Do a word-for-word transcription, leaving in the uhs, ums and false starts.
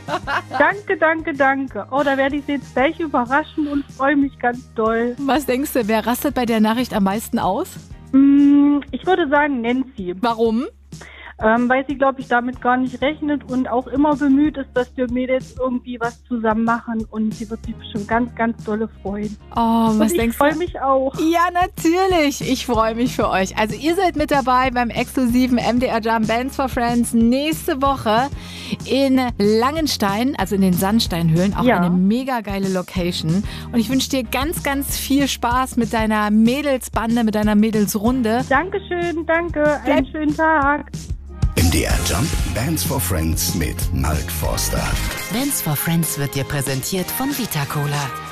Danke, danke, danke. Oh, da werde ich Sie jetzt gleich überraschen und freue mich ganz doll. Was denkst du, wer rastet bei der Nachricht am meisten aus? Mm, ich würde sagen Nancy. Warum? Ähm, weil sie, glaube ich, damit gar nicht rechnet und auch immer bemüht ist, dass wir Mädels irgendwie was zusammen machen und sie wird sich bestimmt ganz, ganz dolle freuen. Oh, was und denkst ich freue du? mich auch. Ja, natürlich. Ich freue mich für euch. Also ihr seid mit dabei beim exklusiven M D R Jam Bands for Friends nächste Woche in Langenstein, also in den Sandsteinhöhlen. Auch Ja. eine mega geile Location. Und ich wünsche dir ganz, ganz viel Spaß mit deiner Mädelsbande, mit deiner Mädelsrunde. Dankeschön, danke. Einen schönen Tag. M D R Jump Bands for Friends mit Mark Forster. Bands for Friends wird dir präsentiert von Vita Cola.